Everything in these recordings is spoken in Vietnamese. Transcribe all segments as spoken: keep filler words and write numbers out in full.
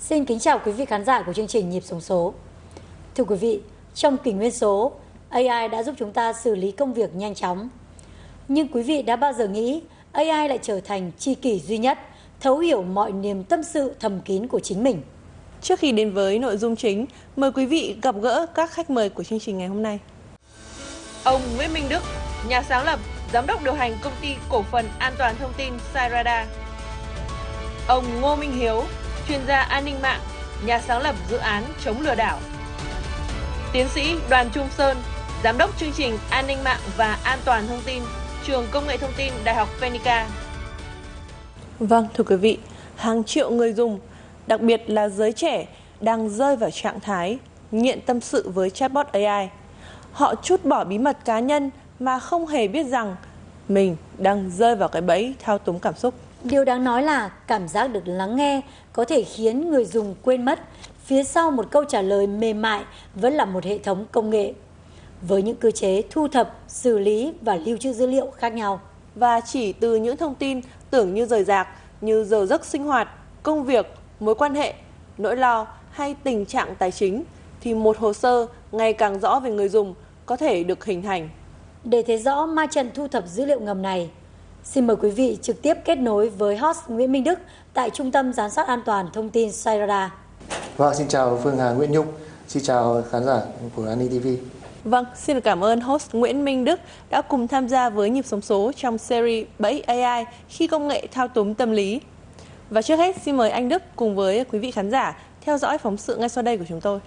Xin kính chào quý vị khán giả của chương trình Nhịp Sống Số. Thưa quý vị, trong kỷ nguyên số, a i đã giúp chúng ta xử lý công việc nhanh chóng. Nhưng quý vị đã bao giờ nghĩ a i lại trở thành tri kỷ duy nhất, thấu hiểu mọi niềm tâm sự thầm kín của chính mình? Trước khi đến với nội dung chính, mời quý vị gặp gỡ các khách mời của chương trình ngày hôm nay. Ông Nguyễn Minh Đức, nhà sáng lập, giám đốc điều hành công ty cổ phần an toàn thông tin Cyradar. Ông Ngô Minh Hiếu, chuyên gia an ninh mạng, nhà sáng lập dự án chống lừa đảo. Tiến sĩ Đoàn Trung Sơn, giám đốc chương trình an ninh mạng và an toàn thông tin, trường công nghệ thông tin Đại học Phenica. Vâng, thưa quý vị, hàng triệu người dùng, đặc biệt là giới trẻ, đang rơi vào trạng thái nghiện tâm sự với chatbot a i. Họ trút bỏ bí mật cá nhân mà không hề biết rằng mình đang rơi vào cái bẫy thao túng cảm xúc. Điều đáng nói là cảm giác được lắng nghe có thể khiến người dùng quên mất phía sau một câu trả lời mềm mại vẫn là một hệ thống công nghệ với những cơ chế thu thập, xử lý và lưu trữ dữ liệu khác nhau. Và chỉ từ những thông tin tưởng như rời rạc như giờ giấc sinh hoạt, công việc, mối quan hệ, nỗi lo hay tình trạng tài chính thì một hồ sơ ngày càng rõ về người dùng có thể được hình thành. Để thấy rõ ma trận thu thập dữ liệu ngầm này, xin mời quý vị trực tiếp kết nối với host Nguyễn Minh Đức tại Trung tâm Giám sát An toàn Thông tin Cyradar. Vâng, xin chào Phương Hà, Nguyễn Nhung, xin chào khán giả của An ninh ti vi. Vâng, xin được cảm ơn host Nguyễn Minh Đức đã cùng tham gia với Nhịp Sống Số trong series Bẫy a i khi công nghệ thao túng tâm lý. Và trước hết, xin mời anh Đức cùng với quý vị khán giả theo dõi phóng sự ngay sau đây của chúng tôi.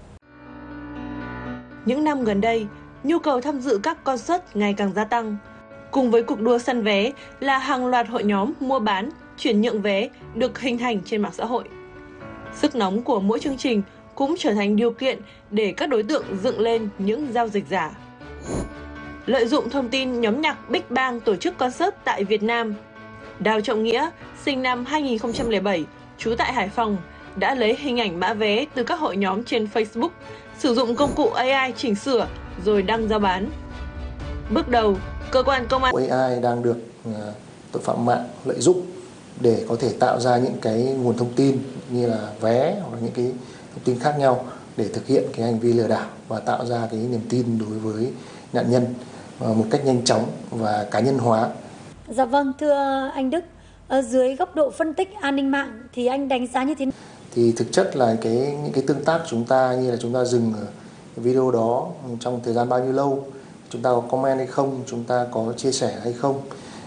Những năm gần đây, nhu cầu tham dự các concert ngày càng gia tăng. Cùng với cuộc đua săn vé là hàng loạt hội nhóm mua bán, chuyển nhượng vé được hình thành trên mạng xã hội. Sức nóng của mỗi chương trình cũng trở thành điều kiện để các đối tượng dựng lên những giao dịch giả. Lợi dụng thông tin nhóm nhạc Big Bang tổ chức concert tại Việt Nam, Đào Trọng Nghĩa, sinh năm hai nghìn không trăm lẻ bảy, trú tại Hải Phòng, đã lấy hình ảnh mã vé từ các hội nhóm trên Facebook, sử dụng công cụ a i chỉnh sửa rồi đăng giao bán. Bước đầu, cơ quan công an a i đang được tội phạm mạng lợi dụng để có thể tạo ra những cái nguồn thông tin như là vé hoặc là những cái thông tin khác nhau để thực hiện cái hành vi lừa đảo và tạo ra cái niềm tin đối với nạn nhân một cách nhanh chóng và cá nhân hóa. Dạ vâng, thưa anh Đức, ở dưới góc độ phân tích an ninh mạng thì anh đánh giá như thế nào? Thì thực chất là cái những cái tương tác của chúng ta như là chúng ta dừng ở video đó trong thời gian bao nhiêu lâu, chúng ta có comment hay không, chúng ta có chia sẻ hay không,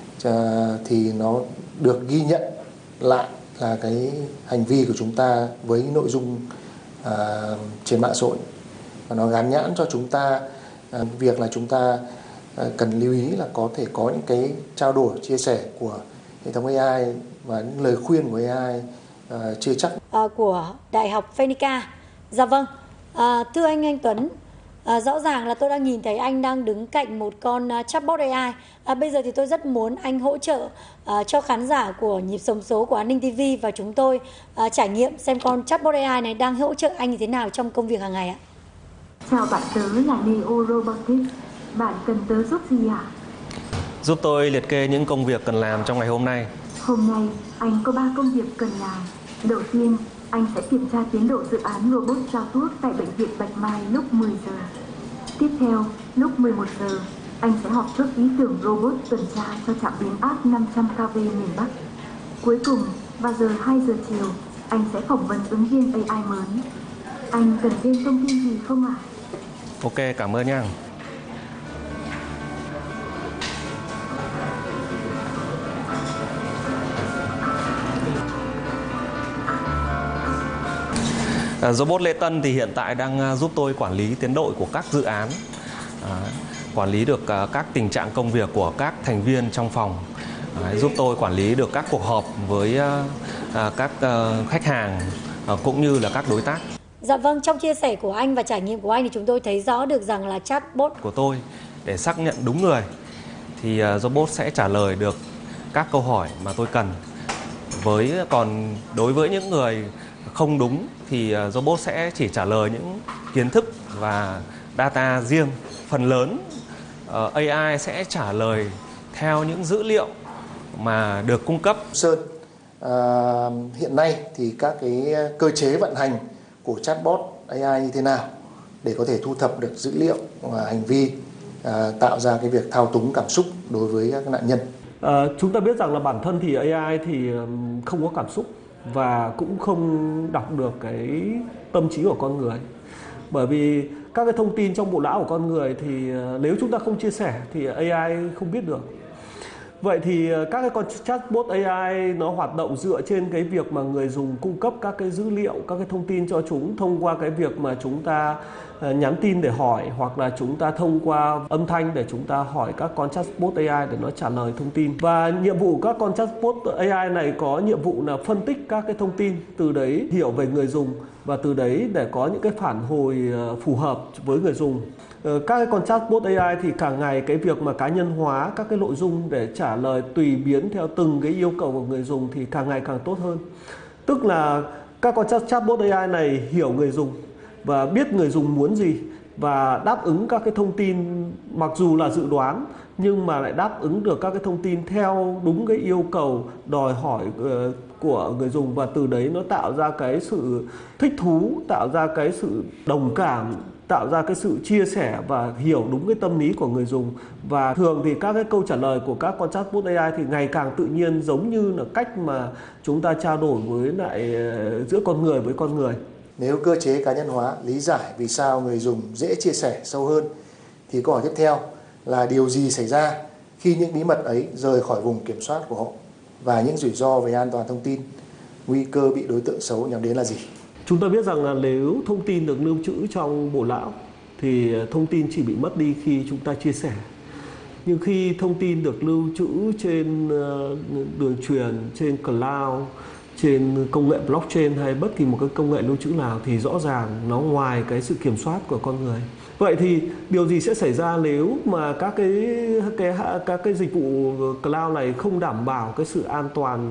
thì nó được ghi nhận lại là cái hành vi của chúng ta với nội dung uh, trên mạng xã hội, và nó gắn nhãn cho chúng ta uh, việc là chúng ta uh, cần lưu ý là có thể có những cái trao đổi chia sẻ của hệ thống a i và những lời khuyên của a i uh, chưa chắc. À, của Đại học Phenica. Dạ vâng, à, thưa anh Anh Tuấn, à, rõ ràng là tôi đang nhìn thấy anh đang đứng cạnh một con uh, chatbot a i. À, bây giờ thì tôi rất muốn anh hỗ trợ uh, cho khán giả của Nhịp Sống Số của An ninh ti vi và chúng tôi uh, trải nghiệm xem con chatbot a i này đang hỗ trợ anh như thế nào trong công việc hàng ngày ạ. Chào bạn, tớ là Neo Robotics. Bạn cần tớ giúp gì ạ? Giúp tôi liệt kê những công việc cần làm trong ngày hôm nay. Hôm nay, anh có ba công việc cần làm. Đầu tiên, anh sẽ kiểm tra tiến độ dự án robot giao thuốc tại Bệnh viện Bạch Mai lúc mười giờ. Tiếp theo, lúc mười một giờ, anh sẽ họp chốt ý tưởng robot tuần tra cho trạm biến áp năm trăm ki lô vát miền Bắc. Cuối cùng, vào giờ hai giờ chiều, anh sẽ phỏng vấn ứng viên a i mới. Anh cần thêm thông tin gì không ạ? Ok, cảm ơn nha. Robot Lê Tân thì hiện tại đang giúp tôi quản lý tiến độ của các dự án, à, quản lý được các tình trạng công việc của các thành viên trong phòng, à, giúp tôi quản lý được các cuộc họp với à, các à, khách hàng à, cũng như là các đối tác. Dạ vâng, trong chia sẻ của anh và trải nghiệm của anh thì chúng tôi thấy rõ được rằng là chatbot của tôi để xác nhận đúng người thì uh, robot sẽ trả lời được các câu hỏi mà tôi cần. Với còn đối với những người không đúng thì uh, robot sẽ chỉ trả lời những kiến thức và data riêng. Phần lớn uh, a i sẽ trả lời theo những dữ liệu mà được cung cấp. Sơn À, hiện nay thì các cái cơ chế vận hành của chatbot a i như thế nào để có thể thu thập được dữ liệu và hành vi, à, tạo ra cái việc thao túng cảm xúc đối với các nạn nhân. À, chúng ta biết rằng là bản thân thì a i thì không có cảm xúc và cũng không đọc được cái tâm trí của con người. Bởi vì các cái thông tin trong bộ não của con người thì nếu chúng ta không chia sẻ thì a i không biết được. Vậy thì các cái con chatbot a i nó hoạt động dựa trên cái việc mà người dùng cung cấp các cái dữ liệu, các cái thông tin cho chúng thông qua cái việc mà chúng ta nhắn tin để hỏi, hoặc là chúng ta thông qua âm thanh để chúng ta hỏi các con chatbot a i để nó trả lời thông tin. Và nhiệm vụ các con chatbot a i này có nhiệm vụ là phân tích các cái thông tin, từ đấy hiểu về người dùng và từ đấy để có những cái phản hồi phù hợp với người dùng. Các cái con chatbot a i thì càng ngày cái việc mà cá nhân hóa các cái nội dung để trả lời tùy biến theo từng cái yêu cầu của người dùng thì càng ngày càng tốt hơn. Tức là các con chatbot a i này hiểu người dùng và biết người dùng muốn gì và đáp ứng các cái thông tin mặc dù là dự đoán nhưng mà lại đáp ứng được các cái thông tin theo đúng cái yêu cầu đòi hỏi của người dùng, và từ đấy nó tạo ra cái sự thích thú, tạo ra cái sự đồng cảm, tạo ra cái sự chia sẻ và hiểu đúng cái tâm lý của người dùng. Và thường thì các cái câu trả lời của các con chatbot a i thì ngày càng tự nhiên, giống như là cách mà chúng ta trao đổi với lại giữa con người với con người. Nếu cơ chế cá nhân hóa lý giải vì sao người dùng dễ chia sẻ sâu hơn thì câu hỏi tiếp theo là điều gì xảy ra khi những bí mật ấy rời khỏi vùng kiểm soát của họ, và những rủi ro về an toàn thông tin, nguy cơ bị đối tượng xấu nhắm đến là gì? Chúng ta biết rằng là nếu thông tin được lưu trữ trong bộ não thì thông tin chỉ bị mất đi khi chúng ta chia sẻ. Nhưng khi thông tin được lưu trữ trên đường truyền, trên cloud, trên công nghệ blockchain hay bất kỳ một cái công nghệ lưu trữ nào thì rõ ràng nó ngoài cái sự kiểm soát của con người. Vậy thì điều gì sẽ xảy ra nếu mà các cái cái các cái dịch vụ cloud này không đảm bảo cái sự an toàn